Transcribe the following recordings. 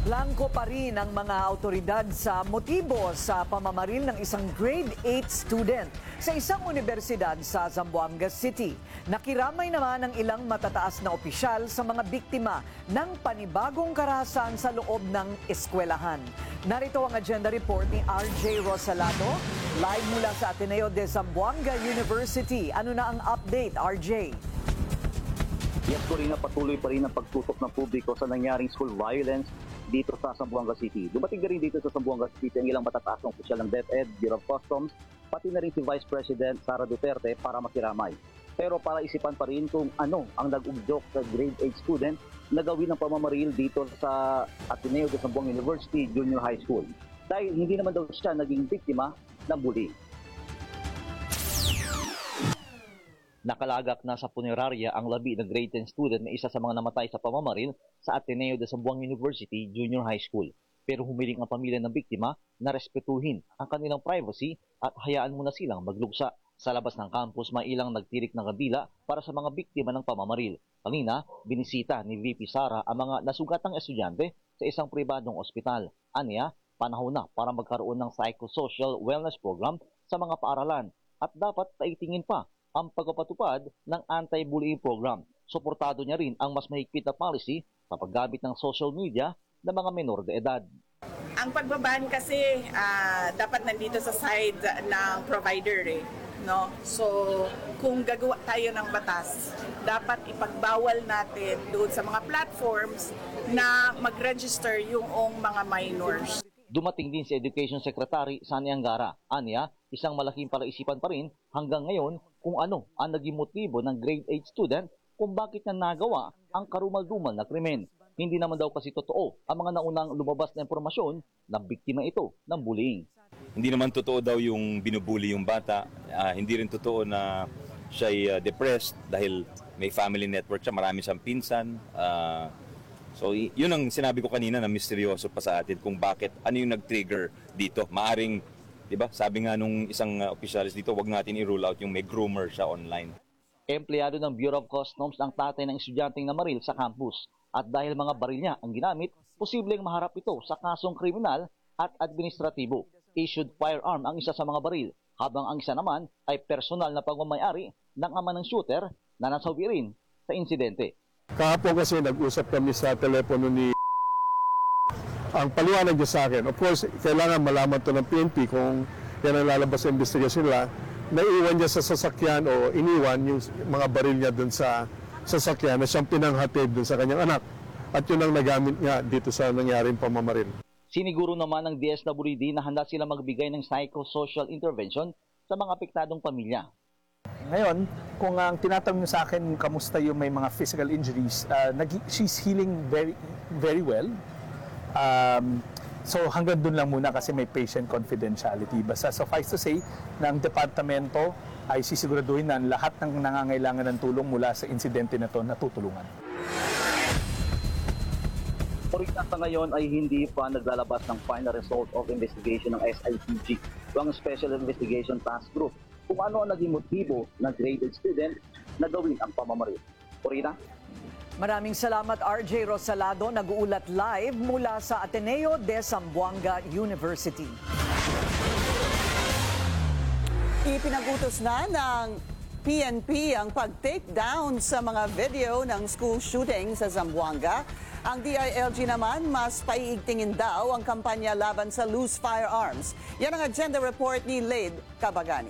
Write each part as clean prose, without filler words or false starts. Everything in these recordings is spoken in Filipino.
Blanco pa rin ang mga autoridad sa motibo sa pamamaril ng isang grade 8 student sa isang universidad sa Zamboanga City. Nakiramay naman ang ilang matataas na opisyal sa mga biktima ng panibagong karahasan sa loob ng eskwelahan. Narito ang agenda report ni RJ Rosalado, live mula sa Ateneo de Zamboanga University. Ano na ang update, RJ? Yes, Corina, patuloy pa rin ang pagtutok ng publiko sa nangyaring school violence dito sa Zamboanga City. Dumating na rin dito sa Zamboanga City ang ilang matataas ng opisyal ng DepEd, Bureau of Customs, pati na rin si Vice President Sara Duterte para makiramay. Pero para isipan pa rin kung ano ang nag-udyok sa grade 8 student na gawin ng pamamaril dito sa Ateneo de Zamboanga University Junior High School. Dahil hindi naman daw siya naging biktima ng bullying. Nakalagak na sa punerarya ang labi ng grade 10 student na isa sa mga namatay sa pamamaril sa Ateneo de Zamboanga University Junior High School. Pero humiling ang pamilya ng biktima na respetuhin ang kanilang privacy at hayaan muna silang maglugsa. Sa labas ng campus, may ilang nagtirik ng kandila para sa mga biktima ng pamamaril. Kanina, binisita ni VP Sara ang mga nasugatang estudyante sa isang pribadong ospital. Aniya, panahon na para magkaroon ng psychosocial wellness program sa mga paaralan at dapat taitingin pa ang pagpapatupad ng anti-bullying program. Suportado niya rin ang mas mahigpit na policy sa paggamit ng social media ng mga menor de edad. Ang pagbaban kasi dapat nandito sa side ng provider no? So kung gagawa tayo ng batas, dapat ipagbawal natin doon sa mga platforms na mag-register yung mga minors. Dumating din si Education Secretary Sani Angara. Aniya, isang malaking palaisipan pa rin hanggang ngayon kung ano ang naging motibo ng grade 8 student kung bakit niya nagawa ang karumal-dumal na krimen. Hindi naman daw kasi totoo ang mga naunang lumabas na impormasyon na biktima ito ng bullying. Hindi naman totoo daw yung binubuli yung bata. Hindi rin totoo na siya'y depressed dahil may family network siya, marami siyang pinsan. So yun ang sinabi ko kanina na misteryoso pa sa atin kung bakit, ano yung nag-trigger dito. Maaring, di ba, sabi nga nung isang opisyalis dito, wag natin i-rule out yung may groomer siya online. Empleyado ng Bureau of Customs ang tatay ng estudyanteng namaril sa campus. At dahil mga baril niya ang ginamit, posibleng maharap ito sa kasong kriminal at administratibo. Issued firearm ang isa sa mga baril, habang ang isa naman ay personal na pagmamayari ng ama ng shooter na nasawi rin sa insidente. Kahapon kasi nag-usap kami sa telepono ni ang paliwanag niya sa akin. Of course, kailangan malaman to ng PNP kung yan ang lalabas sa investigasyon nila. Naiwan niya sa sasakyan o iniwan yung mga baril niya dun sa sasakyan na siyang pinanghatid dun sa kanyang anak. At yun ang nagamit nga dito sa nangyaring pamamaril. Siniguro naman ng DSWD na handa sila magbigay ng psychosocial intervention sa mga apektadong pamilya. Ngayon, kung ang tinatanong niyo sa akin, kamusta yung may mga physical injuries, she's healing very, very well. So hanggang dun lang muna kasi may patient confidentiality. Basta suffice to say, na ang departamento ay sisiguraduhin na lahat ng nangangailangan ng tulong mula sa insidente na to natutulungan. Otoridad sa ngayon ay hindi pa naglalabas ng final result of investigation ng SITG, ang Special Investigation Task Group, kung ano ang naging motibo ng graded student na gawin ang pamamaril. Corina? Maraming salamat, RJ Rosalado, nag-uulat live mula sa Ateneo de Zamboanga University. Ipinagutos na ng PNP ang pag-take down sa mga video ng school shooting sa Zamboanga. Ang DILG naman, mas paiigtingin daw ang kampanya laban sa loose firearms. Yan ang agenda report ni Laid Cabagani.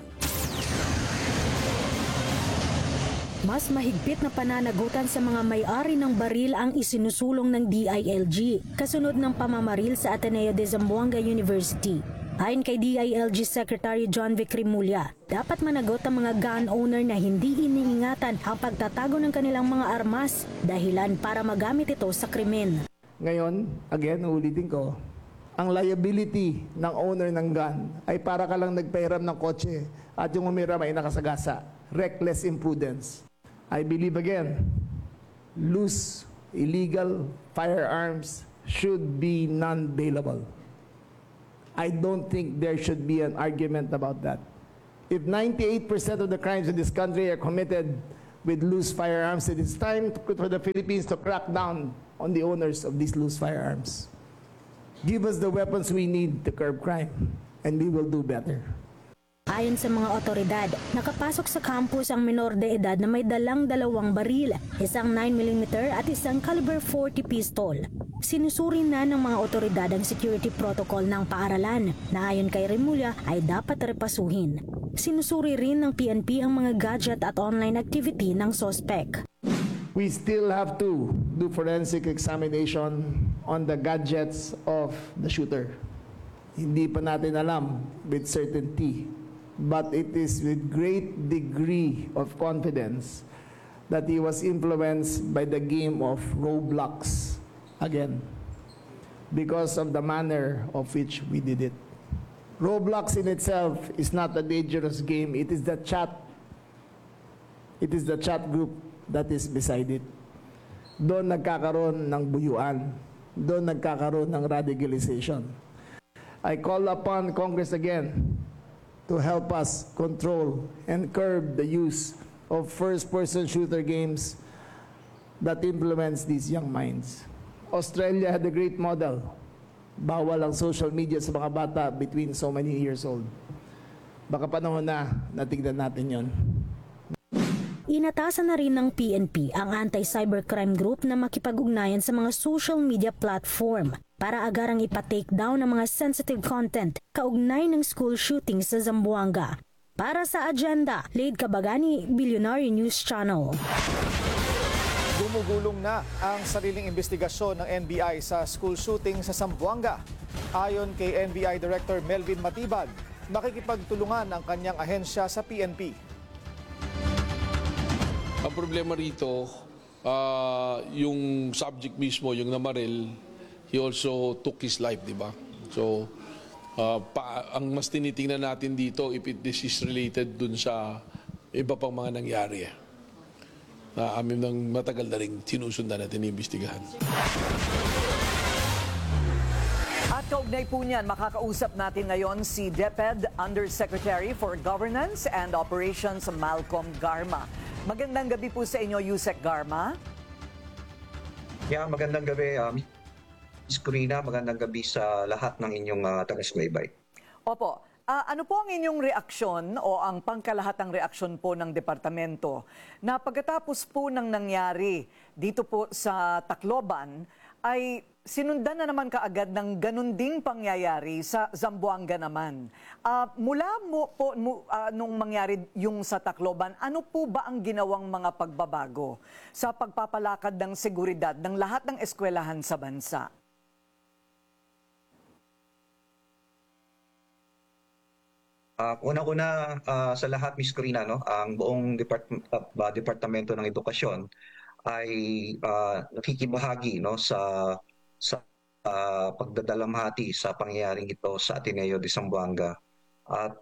Mas mahigpit na pananagutan sa mga may-ari ng baril ang isinusulong ng DILG kasunod ng pamamaril sa Ateneo de Zamboanga University. Ayon kay DILG Secretary John Vic Rimulya, dapat managot ang mga gun owner na hindi iniingatan ang pagtatago ng kanilang mga armas dahilan para magamit ito sa krimen. Ngayon, again, ulitin ko, ang liability ng owner ng gun ay para ka lang nagpahiram ng kotse at yung umiram ay nakasagasa. Reckless imprudence. I believe again, loose, illegal firearms should be non-bailable. I don't think there should be an argument about that. If 98% of the crimes in this country are committed with loose firearms, it is time for the Philippines to crack down on the owners of these loose firearms. Give us the weapons we need to curb crime, and we will do better. Ayon sa mga otoridad, nakapasok sa campus ang menor de edad na may dalang 2 baril, isang 9mm at isang caliber 40 pistol. Sinusuri na ng mga otoridad ang security protocol ng paaralan na ayon kay Remulla ay dapat repasuhin. Sinusuri rin ng PNP ang mga gadget at online activity ng sospek. We still have to do forensic examination on the gadgets of the shooter. Hindi pa natin alam with certainty, but it is with great degree of confidence that he was influenced by the game of Roblox again because of the manner of which we did it. Roblox in itself is not a dangerous game. It is the chat group that is beside it. Doon nagkakaroon ng buyuan. Doon nagkakaroon ng radicalization. I call upon Congress again to help us control and curb the use of first-person shooter games that influence these young minds. Australia had a great model. Bawal ang social media sa mga bata between so many years old. Baka panahon na natignan natin yon. Inatasan na rin ng PNP ang anti-cybercrime group na makipag-ugnayan sa mga social media platform para agarang ipa-take down ang mga sensitive content kaugnay ng school shooting sa Zamboanga. Para sa agenda, Lade Cabagani, Billionaire News Channel. Gumugulong na ang sariling investigasyon ng NBI sa school shooting sa Zamboanga. Ayon kay NBI Director Melvin Matibag, makikipagtulungan ang kanyang ahensya sa PNP. Ang problema rito, yung subject mismo, yung namaril, he also took his life, di ba? So, ang mas tinitingnan natin dito, if this is related dun sa iba pang mga nangyari. Amin ng matagal na rin sinusundan natin, inimbestigahan. At kaugnay po niyan, makakausap natin ngayon si DepEd Undersecretary for Governance and Operations Malcolm Garma. Magandang gabi po sa inyo, Yusek Garma. Magandang gabi, Ms. Corina. Magandang gabi sa lahat ng inyong taga-subaybay. Opo. Ano po ang inyong reaksyon o ang pangkalahatang reaksyon po ng departamento na pagkatapos po ng nangyari dito po sa Tacloban ay sinundan na naman kaagad ng ganun ding pangyayari sa Zamboanga naman. Mula nung mangyari yung sa Tacloban, ano po ba ang ginawang mga pagbabago sa pagpapalakad ng seguridad ng lahat ng eskwelahan sa bansa? Una-una sa lahat, Ms. Corina, ang buong Departamento ng Edukasyon ay nakikibahagi sa pagdadalamhati sa pangyayaring ito sa Ateneo de Zamboanga. At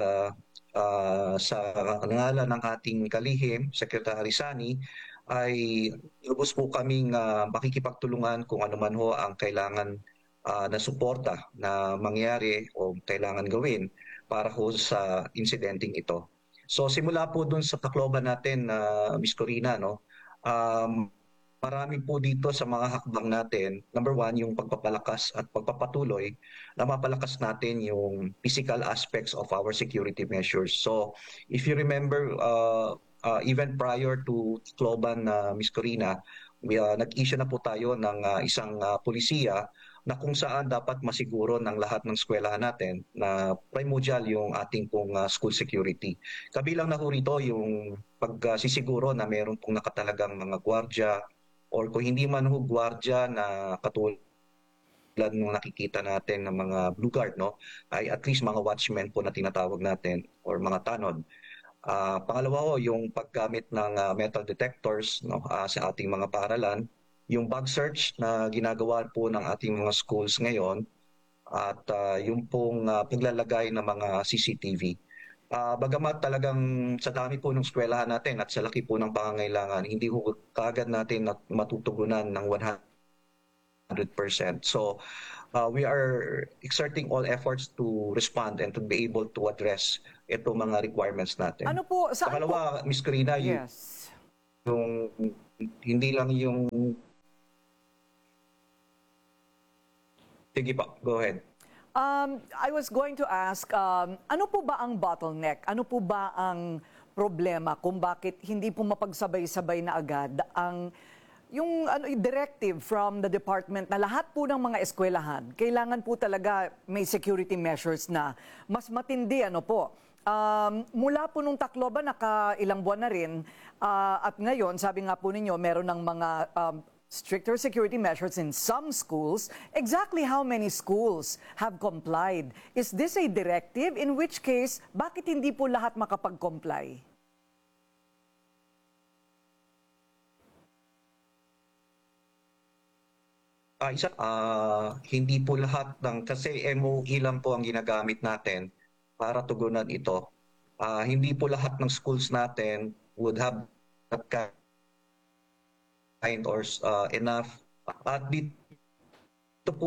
sa ngalan ng ating kalihim, Secretary Sani, ay lubos po kaming makikipagtulungan kung ano man ho ang kailangan na suporta na mangyari o kailangan gawin para ho sa insidenteng ito. So simula po dun sa Tacloban natin, Ms. Corina, marami po dito sa mga hakbang natin. Number one, yung pagpapalakas at pagpapatuloy na mapalakas natin yung physical aspects of our security measures. So if you remember, even prior to Tacloban, Ms. Corina, nag-issue na po tayo ng isang pulisiya na kung saan dapat masiguro ng lahat ng eskwelahan natin na primordial yung ating pong school security. Kabilang na ho rito yung pagsisiguro na mayroon pong nakatalagang mga gwardya or kung hindi man ho gwardya na katulad nung nakikita natin ng mga blue guard, ay at least mga watchmen po na tinatawag natin or mga tanod. Pangalawa ho, yung paggamit ng metal detectors sa ating mga paaralan, yung bug search na ginagawa po ng ating mga schools ngayon at yung pong paglalagay ng mga CCTV. Bagamat talagang sa dami po ng eskwelahan natin at sa laki po ng pangangailangan, hindi po kaagad natin matutugunan ng 100%. So we are exerting all efforts to respond and to be able to address itong mga requirements natin. Ano po? Saan Pangalawa, Ms. Corina, yes, yung hindi lang yung Sige pa, go ahead. I was going to ask, ano po ba ang bottleneck? Ano po ba ang problema kung bakit hindi po mapagsabay-sabay na agad ang yung directive from the department na lahat po ng mga eskwelahan, kailangan po talaga may security measures na mas matindi, ano po. Mula po nung Tacloban, nakailang buwan na rin, at ngayon, sabi nga po ninyo, meron ng mga stricter security measures in some schools. Exactly how many schools have complied? Is this a directive? In which case, bakit hindi po lahat makapag-comply? Hindi po lahat kasi MOE lang po ang ginagamit natin para tugunan ito. Hindi po lahat ng schools natin would have that kind or enough. At dito po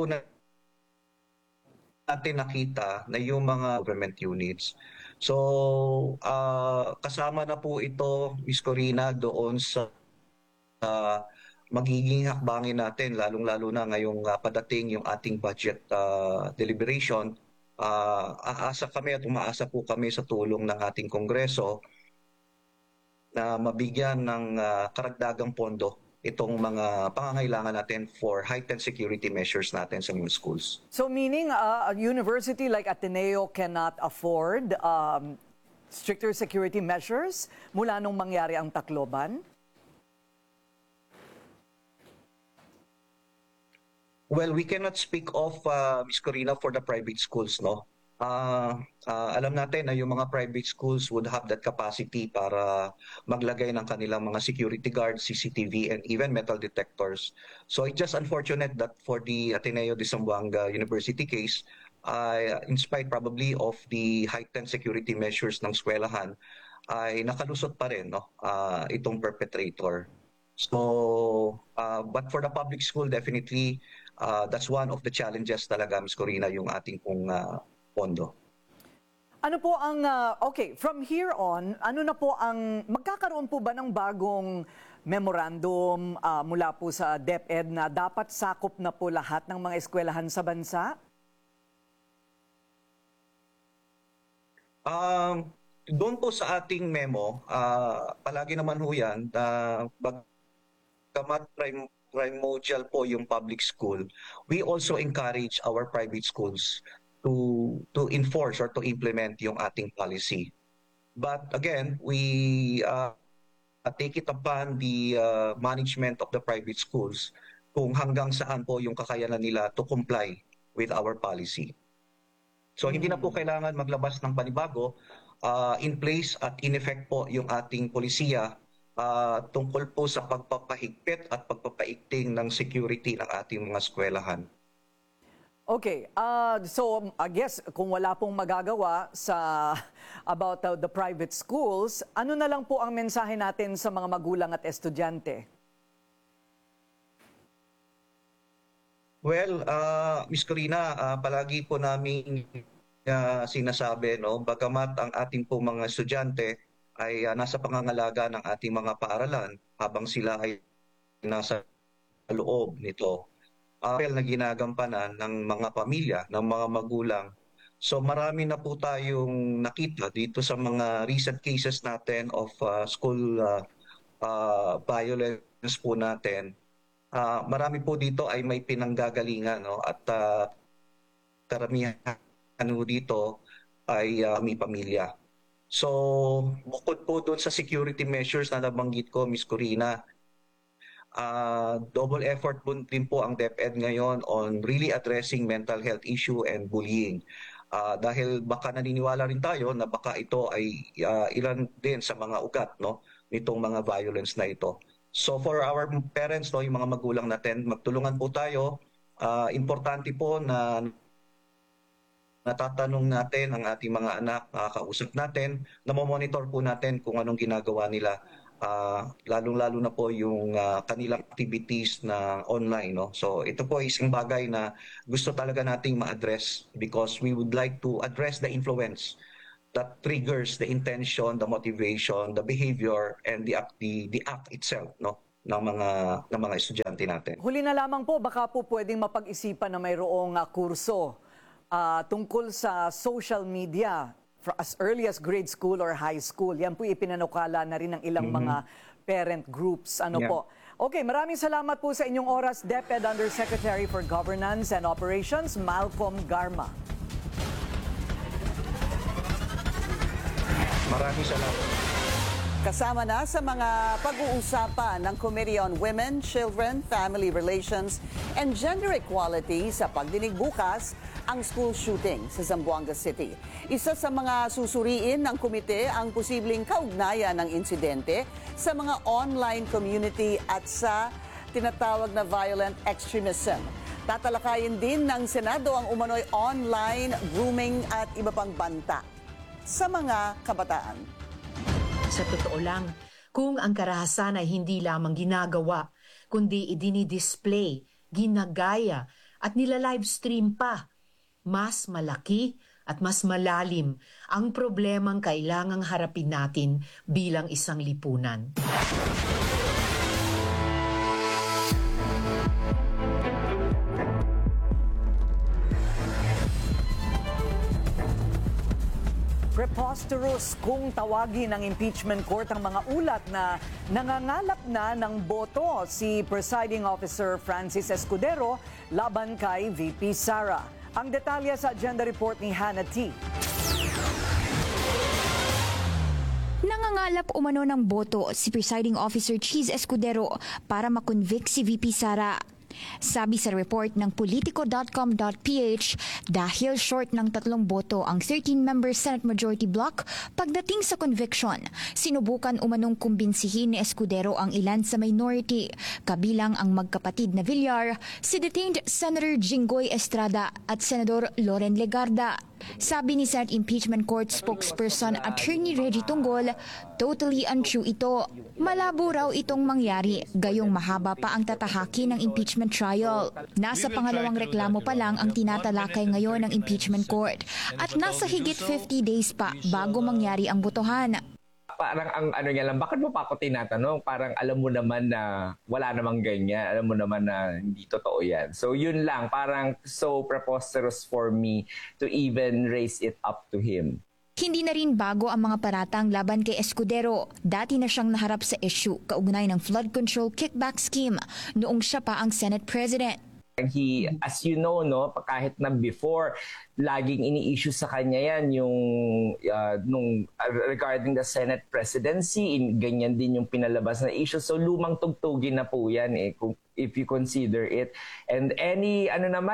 natin nakita na yung mga government units. So, kasama na po ito, Ms. Corina, doon sa magiging hakbangin natin, lalong-lalo na ngayong padating yung ating budget deliberation. Aasa kami at umaasa po kami sa tulong ng ating Kongreso na mabigyan ng karagdagang pondo itong mga pangangailangan natin for heightened security measures natin sa mga schools. So meaning a university like Ateneo cannot afford stricter security measures mula nung mangyari ang Tacloban? Well, we cannot speak of, Ms. Corina, for the private schools, no? Alam natin na yung mga private schools would have that capacity para maglagay ng kanilang mga security guards, CCTV, and even metal detectors. So it's just unfortunate that for the Ateneo de Zamboanga University case, in spite probably of the heightened security measures ng eskwelahan, ay nakalusot pa rin, no? Itong perpetrator. So, but for the public school, definitely, that's one of the challenges talaga, Ms. Corina, yung ating pong pondo. Ano po ang, okay, from here on, ano na po ang, magkakaroon po ba ng bagong memorandum mula po sa DepEd na dapat sakop na po lahat ng mga eskwelahan sa bansa? Doon po sa ating memo, palagi naman ho yan, bagamat primordial po yung public school, we also encourage our private schools to enforce or to implement yung ating policy. But again, we take it upon the management of the private schools kung hanggang saan po yung kakayanan nila to comply with our policy. So hindi na po kailangan maglabas ng panibago, in place at in effect po yung ating polisiya tungkol po sa pagpapahigpit at pagpapaigting ng security ng ating mga eskwelahan. Okay, so I guess kung wala pong magagawa sa about the private schools, ano na lang po ang mensahe natin sa mga magulang at estudyante? Well, Ms. Corina, palagi po namin sinasabi, no, bagamat ang ating po mga estudyante ay nasa pangangalaga ng ating mga paaralan habang sila ay nasa loob nito. Na ginagampanan ng mga pamilya, ng mga magulang. So marami na po tayong nakita dito sa mga recent cases natin of school violence po natin. Marami po dito ay may pinanggagalingan, no? At karamihan dito ay may pamilya. So bukod po doon sa security measures na nabanggit ko, Ms. Corina, double effort din po ang DepEd ngayon on really addressing mental health issue and bullying. Dahil baka naniniwala rin tayo na baka ito ay ilan din sa mga ugat, no, nitong mga violence na ito. So for our parents, no, yung mga magulang natin, magtulungan po tayo. Importante po na natatanong natin ang ating mga anak, kausap natin, namomonitor po natin kung anong ginagawa nila. Lalong-lalo na po yung kanilang activities na online, no? So ito po ay isang bagay na gusto talaga nating ma-address because we would like to address the influence that triggers the intention, the motivation, the behavior, and the act itself, no, ng mga estudyante natin. Huli na lamang po, baka po pwedeng mapag-isipan na mayroong kurso tungkol sa social media as early as grade school or high school. Yan po ipinanukala na rin ng ilang mga parent groups. Po? Okay, maraming salamat po sa inyong oras, DepEd Undersecretary for Governance and Operations, Malcolm Garma. Maraming salamat. Kasama na sa mga pag-uusapan ng Committee on Women, Children, Family Relations, and Gender Equality sa pagdinig bukas ang school shooting sa Zamboanga City. Isa sa mga susuriin ng komite ang posibleng kaugnayan ng insidente sa mga online community at sa tinatawag na violent extremism. Tatalakayin din ng Senado ang umano'y online grooming at iba pang banta sa mga kabataan. Sa totoo lang, kung ang karahasan ay hindi lamang ginagawa, kundi idinidisplay, ginagaya at nila-livestream pa, mas malaki at mas malalim ang problemang kailangang harapin natin bilang isang lipunan. Preposterous kung tawagin ng impeachment court ang mga ulat na nangangalap na ng boto si Presiding Officer Francis Escudero laban kay VP Sara. Ang detalye sa agenda report ni Hannah T. Nangangalap umano ng boto si Presiding Officer Cheese Escudero para makonvict si VP Sara. Sabi sa report ng politico.com.ph, dahil short ng 3 boto ang 13-member Senate Majority Block pagdating sa conviction, sinubukan umanong kumbinsihin ni Escudero ang ilan sa minority, kabilang ang magkapatid na Villar, si detained Senator Jinggoy Estrada at Senador Loren Legarda. Sabi ni Senate Impeachment Court spokesperson Attorney Reggie Tunggol, totally untrue ito. Malabo raw itong mangyari, gayong mahaba pa ang tatahaki ng impeachment trial. Nasa pangalawang reklamo pa lang ang tinatalakay ngayon ng impeachment court at nasa higit 50 days pa bago mangyari ang botohan. Parang ang ano niya lang, bakit mo pa ako tinatanong? Parang alam mo naman na wala namang ganyan. Alam mo naman na hindi totoo yan. So yun lang, parang so preposterous for me to even raise it up to him. Hindi na rin bago ang mga paratang laban kay Escudero. Dati na siyang naharap sa issue kaugnay ng flood control kickback scheme noong siya pa ang Senate President. He, as you know, no, kahit na before, laging ini-issue sa kanya yan yung regarding the Senate presidency, ganyan din yung pinalabas na issue. So lumang tugtugin na po yan if you consider it. And any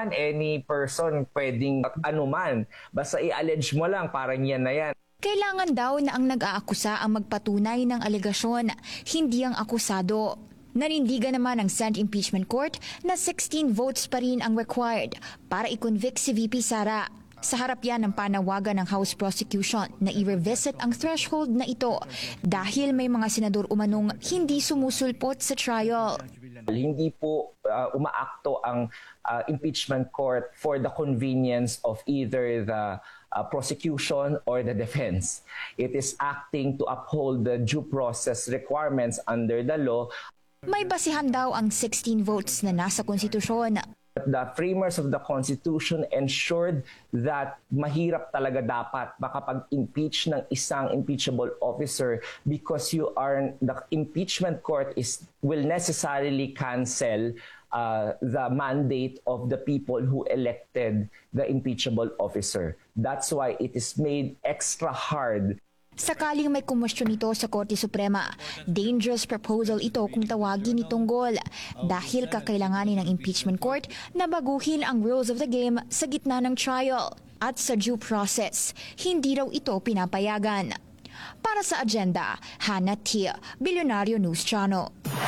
person pwedeng anuman, basta i-allege mo lang, parang yan na yan. Kailangan daw na ang nag-aakusa ang magpatunay ng alegasyon, hindi ang akusado. Nanindigan naman ang Senate Impeachment Court na 16 votes pa rin ang required para i-convict si VP Sara. Sa harap yan ng panawagan ng House Prosecution na i-revisit ang threshold na ito dahil may mga senador umanong hindi sumusulpot sa trial. Hindi po umaakto ang impeachment court for the convenience of either the prosecution or the defense. It is acting to uphold the due process requirements under the law. May basihan daw ang 16 votes na nasa konstitusyon. The framers of the Constitution ensured that mahirap talaga dapat makapag-impeach ng isang impeachable officer because the impeachment court will necessarily cancel the mandate of the people who elected the impeachable officer. That's why it is made extra hard. Sakaling may kumusyon ito sa Korte Suprema, dangerous proposal ito kung tawagin ni Tunggol dahil kakailanganin ng impeachment court na baguhin ang rules of the game sa gitna ng trial at sa due process. Hindi raw ito pinapayagan. Para sa agenda, Hannah T. Billionario News Channel.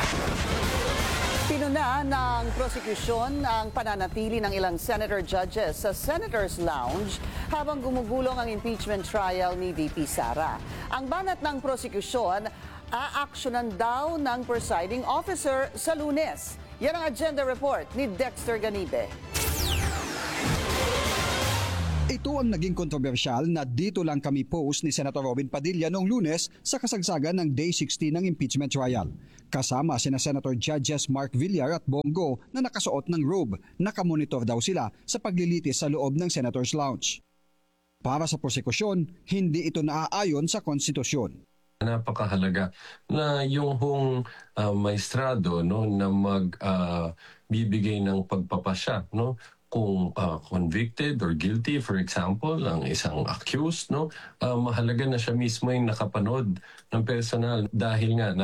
Pinuna ng prosekusyon ang pananatili ng ilang senator judges sa Senator's Lounge habang gumugulong ang impeachment trial ni VP Sara. Ang banat ng prosekusyon, aaksyonan daw ng presiding officer sa Lunes. Yan ang agenda report ni Dexter Ganibe. Ito ang naging kontrobersyal na dito lang kami post ni Senator Robin Padilla noong Lunes sa kasagsagan ng Day 16 ng impeachment trial. Kasama sina Senator Judges Mark Villar at Bongo na nakasuot ng robe. Nakamonitor daw sila sa paglilitis sa loob ng Senator's Lounge. Para sa prosekusyon, hindi ito naaayon sa konstitusyon. Napakahalaga na yung maestrado na bibigay ng pagpapasya kung convicted or guilty, for example, ang isang accused, mahalaga na siya mismo yung nakapanood ng personal dahil nga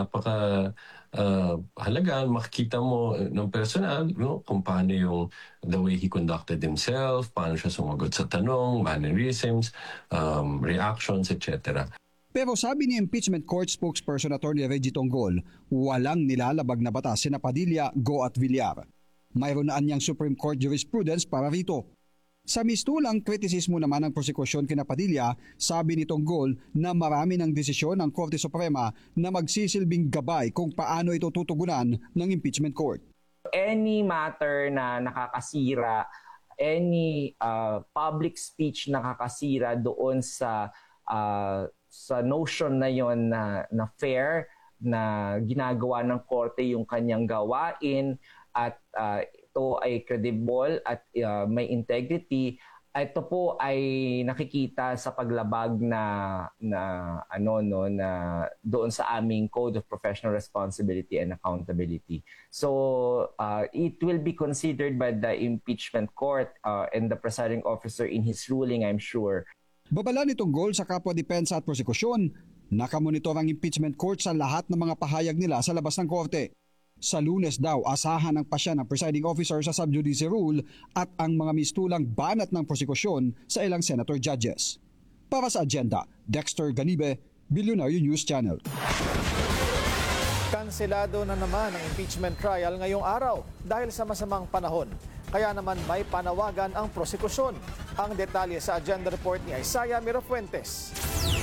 halaga makikita mo ng personal kung paano yung the way he conducted himself, paano siya sumagot sa tanong, mannerisms, reactions, etc. Pero sabi ni impeachment court spokesperson Attorney Reggie Tonggol, walang nilalabag na batas sina Padilla, Go at Villar. Mayroon na anyang Supreme Court jurisprudence para rito. Sa mistulang kritisismo naman ng prosekusyon kina Padilla, sabi ni Tonggol na marami ng desisyon ng Korte Suprema na magsisilbing gabay kung paano ito tutugunan ng impeachment court. Any matter na nakakasira, any public speech nakakasira doon sa notion na yon na fair, na ginagawa ng korte yung kanyang gawain at ito ay credible at may integrity, ito po ay nakikita sa paglabag na doon sa aming Code of Professional Responsibility and Accountability. So it will be considered by the impeachment court and the presiding officer in his ruling, I'm sure. Babala ni Tonggol sa kapwa depensa at prosekusyon, nakamonitor ang impeachment court sa lahat ng mga pahayag nila sa labas ng korte. Sa Lunes daw, asahan ang pasya ng presiding officer sa sub judice rule at ang mga mistulang banat ng prosekusyon sa ilang senator judges. Para sa agenda, Dexter Ganibe, Billionaire News Channel. Kanselado na naman ang impeachment trial ngayong araw dahil sa masamang panahon. Kaya naman may panawagan ang prosekusyon. Ang detalye sa agenda report ni Isaiah Mirafuentes.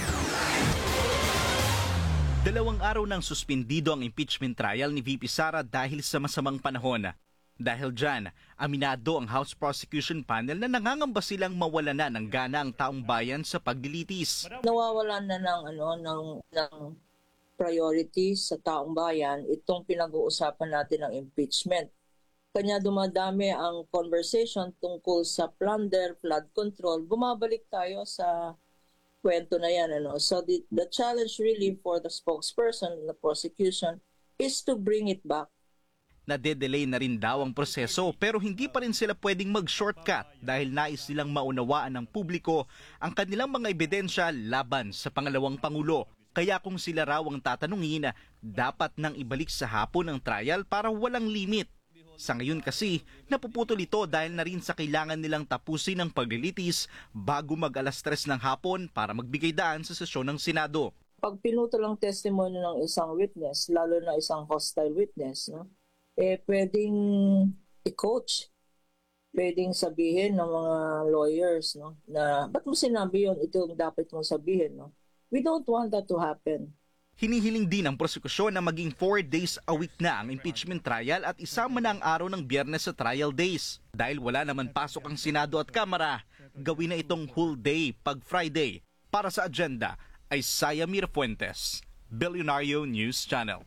2 araw nang suspindido ang impeachment trial ni VP Sara dahil sa masamang panahon. Dahil dyan, aminado ang House Prosecution Panel na nangangamba silang mawala na ng gana ang taong bayan sa paglilitis. Nawawalan na ng priority sa taong bayan itong pinag-uusapan natin ng impeachment. Kanya dumadami ang conversation tungkol sa plunder, flood control. Bumabalik tayo sa kwento na yan. So the challenge really for the spokesperson, the prosecution, is to bring it back. Nade-delay na rin daw ang proseso pero hindi pa rin sila pwedeng mag-shortcut dahil nais silang maunawaan ng publiko ang kanilang mga ebidensya laban sa pangalawang Pangulo. Kaya kung sila raw ang tatanungin, dapat nang ibalik sa hapon ang trial para walang limit. Sa ngayon kasi, napuputol ito dahil na rin sa kailangan nilang tapusin ang paglilitis bago mag-alas 3 ng hapon para magbigay daan sa sesyon ng Senado. Pag pinutol ang testimony ng isang witness, lalo na isang hostile witness, pwedeng i-coach. Pwedeng sabihin ng mga lawyers na ba't mo sinabi yun, ito ang dapat mong sabihin. We don't want that to happen. Hinihiling din ng prosekusyon na maging 4 days a week na ang impeachment trial at isama na ang araw ng Biyernes sa trial days. Dahil wala naman pasok ang Senado at Kamara, gawin na itong whole day pag Friday. Para sa agenda, Isaiah Mirafuentes, Billionaire News Channel.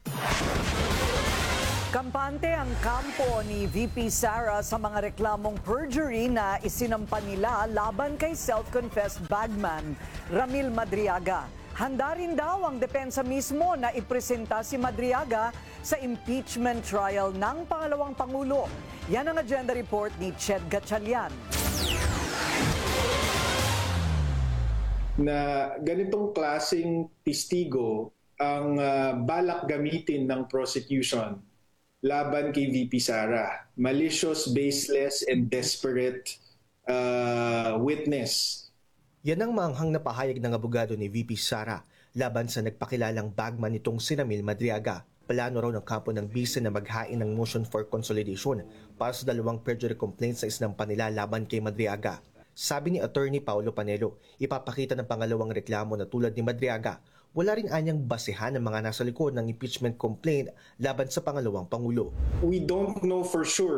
Kampante ang kampo ni VP Sara sa mga reklamong perjury na isinampa nila laban kay self-confessed bagman Ramil Madriaga. Handa rin daw ang depensa mismo na ipresenta si Madriaga sa impeachment trial ng pangalawang Pangulo. Yan ang agenda report ni Ched Gatchalian. Na ganitong klaseng testigo ang balak gamitin ng prosecution laban kay VP Sara. Malicious, baseless, and desperate witness. Yan ang maanghang na pahayag ng abogado ni VP Sara laban sa nagpakilalang bagman nitong si Ramil Madriaga. Plano raw ng kampo ng bise na maghain ng motion for consolidation para sa 2 perjury complaints sa isinampa nila laban kay Madriaga. Sabi ni Attorney Paulo Panelo, ipapakita ng pangalawang reklamo na tulad ni Madriaga, wala rin anyang basehan ng mga nasa likod ng impeachment complaint laban sa pangalawang Pangulo. We don't know for sure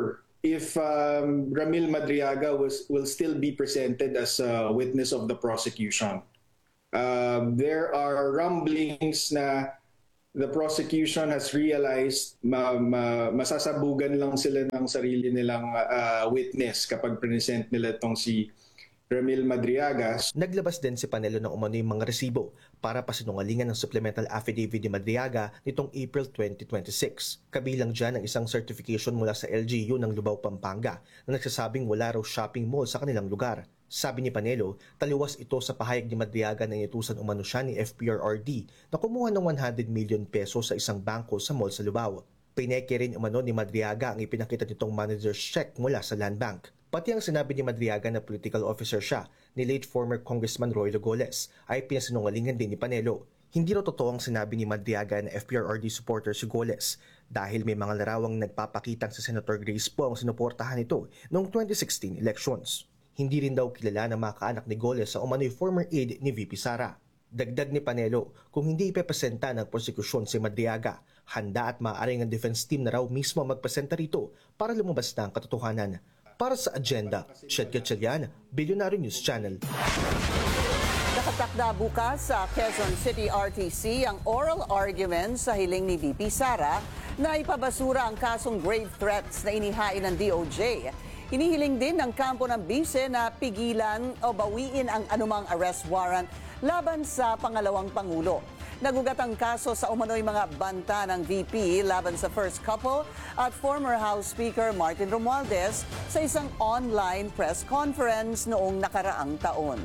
if Ramil Madriaga will still be presented as a witness of the prosecution. There are rumblings na the prosecution has realized masasabugan lang sila ng sarili nilang witness kapag present nila itong si Ramil Madriaga. Naglabas din si Panelo ng umano'y mga resibo para pasinungalingan ng supplemental affidavit ni Madriaga nitong April 2026. Kabilang dyan ang isang certification mula sa LGU ng Lubao, Pampanga na nagsasabing wala raw shopping mall sa kanilang lugar. Sabi ni Panelo, taliwas ito sa pahayag ni Madriaga na inutusan umano siya ni FPRRD na kumuha ng 100 million pesos sa isang bangko sa mall sa Lubao. Pineke rin umano ni Madriaga ang ipinakita nitong manager's check mula sa Land Bank. Pati ang sinabi ni Madriaga na political officer siya ni late former Congressman Roy Lagoles ay pinasinungalingan din ni Panelo. Hindi raw totoo ang sinabi ni Madriaga na FPRRD supporter si Goles dahil may mga larawang nagpapakitang sa Senator Grace Poe ang sinuportahan ito noong 2016 elections. Hindi rin daw kilala ng mga kaanak ni Goles sa umano'y former aide ni VP Sara. Dagdag ni Panelo, kung hindi ipepresenta ng prosekusyon si Madriaga, handa at maaaring ang defense team na raw mismo magpresenta rito para lumabas na ang katotohanan. Para sa Agenda, Shed Gatchalian, Billionaire News Channel. Nakatakda bukas sa Quezon City RTC ang oral argument sa hiling ni VP Sara na ipabasura ang kasong grave threats na inihain ng DOJ. Hinihiling din ng kampo ng bise na pigilan o bawiin ang anumang arrest warrant laban sa pangalawang Pangulo. Nagugat ang kaso sa umano'y mga banta ng VP laban sa first couple at former House Speaker Martin Romualdez sa isang online press conference noong nakaraang taon.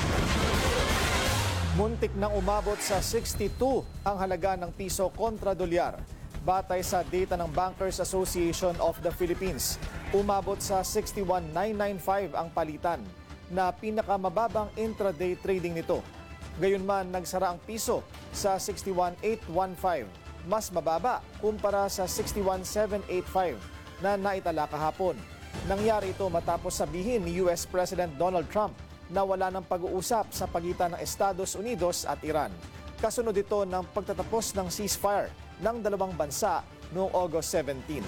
Muntik nang umabot sa 62 ang halaga ng piso kontra dolyar. Batay sa data ng Bankers Association of the Philippines, umabot sa 61,995 ang palitan na pinakamababang intraday trading nito. Gayunman, nagsara ang piso sa 61,815, mas mababa kumpara sa 61,785 na naitala kahapon. Nangyari ito matapos sabihin ni US President Donald Trump na wala ng pag-uusap sa pagitan ng Estados Unidos at Iran. Kasunod ito ng pagtatapos ng ceasefire ng dalawang bansa noong August 17.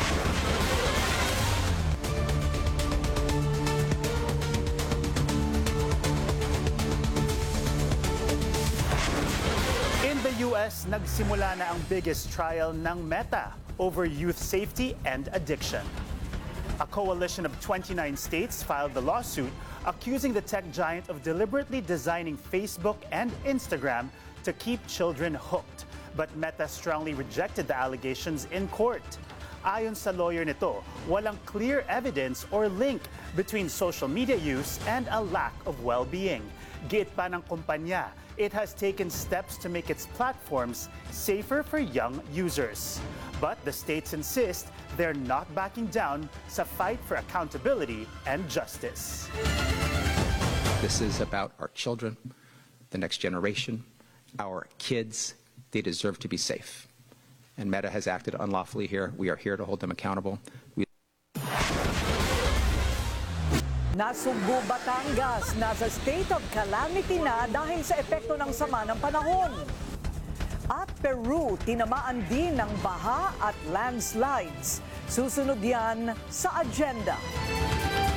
US, nagsimula na ang biggest trial ng Meta over youth safety and addiction. A coalition of 29 states filed the lawsuit accusing the tech giant of deliberately designing Facebook and Instagram to keep children hooked. But Meta strongly rejected the allegations in court. Ayon sa lawyer nito, walang clear evidence or link between social media use and a lack of well-being. Giit pa ng kumpanya, it has taken steps to make its platforms safer for young users. But the states insist they're not backing down sa fight for accountability and justice. This is about our children, the next generation, our kids. They deserve to be safe. And Meta has acted unlawfully here. We are here to hold them accountable. Nasugbo Batangas, nasa state of calamity na dahil sa epekto ng sama ng panahon. At Peru, tinamaan din ng baha at landslides. Susunod yan sa Agenda.